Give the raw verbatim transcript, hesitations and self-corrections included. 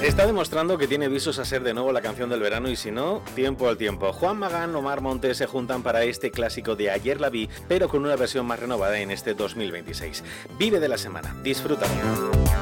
Está demostrando que tiene visos a ser de nuevo la canción del verano y si no, tiempo al tiempo. Juan Magán, Omar Montes se juntan para este clásico de Ayer la vi, pero con una versión más renovada en este dos mil veintiséis. Vive de la semana, disfrútalo.